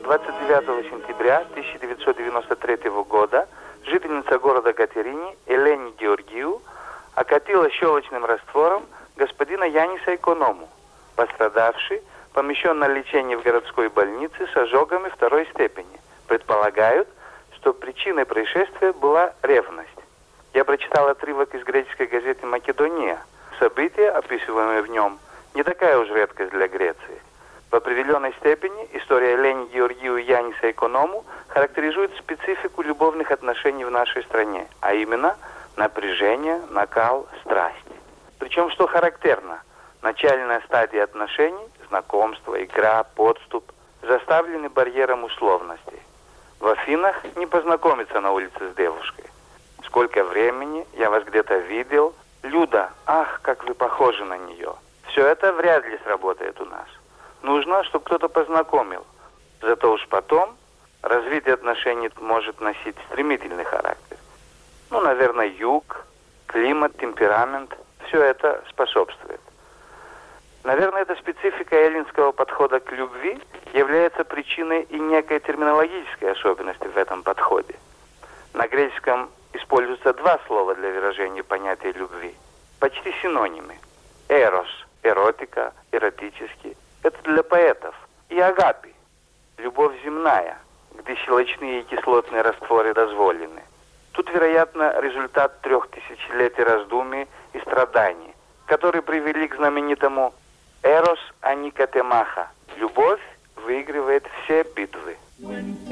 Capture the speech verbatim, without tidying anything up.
двадцать девятого сентября тысяча девятьсот девяносто третьего года жительница города Катерини Елени Георгию окатила щелочным раствором господина Яниса Эконому. Пострадавший помещен на лечение в городской больнице с ожогами второй степени. Предполагают, что причиной происшествия была ревность. Я прочитал отрывок из греческой газеты «Македония». События, описываемые в нем, не такая уж редкость для Греции. В определенной степени история Елени Георгию и Яниса Эконому характеризует специфику любовных отношений в нашей стране, а именно напряжение, накал, страсть. Причем, что характерно, начальная стадия отношений, знакомство, игра, подступ, заставлены барьером условностей. В Афинах не познакомиться на улице с девушкой. Сколько времени, я вас где-то видел. Люда, ах, как вы похожи на нее. Все это вряд ли сработает у нас. Нужно, чтобы кто-то познакомил. Зато уж потом развитие отношений может носить стремительный характер. Ну, наверное, юг, климат, темперамент. Все это способствует. Наверное, эта специфика эллинского подхода к любви является причиной и некой терминологической особенности в этом подходе. На греческом используются два слова для выражения понятия любви. Почти синонимы. Эрос – эротика, эротический. Это для поэтов. И агапи – любовь земная, где щелочные и кислотные растворы дозволены. Тут, вероятно, результат трех тысячелетий раздумий и страданий, которые привели к знаменитому «Эрос аникатемаха» – любовь выигрывает все битвы.